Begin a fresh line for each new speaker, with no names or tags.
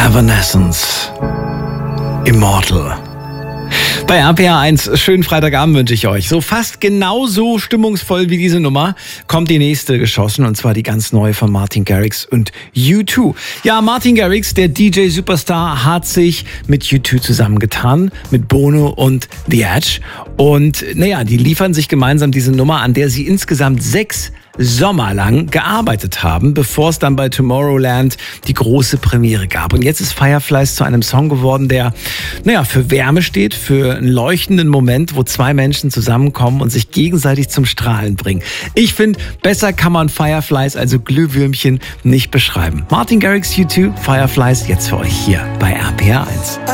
Evanescence. Immortal. Bei RPR 1, schönen Freitagabend wünsche ich euch. So fast genauso stimmungsvoll wie diese Nummer kommt die nächste geschossen, und zwar die ganz neue von Martin Garrix und U2. Ja, Martin Garrix, der DJ-Superstar, hat sich mit U2 zusammengetan, mit Bono und The Edge. Und naja, die liefern sich gemeinsam diese Nummer, an der sie insgesamt 6 Sommer lang gearbeitet haben, bevor es dann bei Tomorrowland die große Premiere gab. Und jetzt ist Fireflies zu einem Song geworden, der, naja, für Wärme steht, für einen leuchtenden Moment, wo 2 Menschen zusammenkommen und sich gegenseitig zum Strahlen bringen. Ich finde, besser kann man Fireflies, also Glühwürmchen, nicht beschreiben. Martin Garrix, U2, Fireflies, jetzt für euch hier bei RPR 1.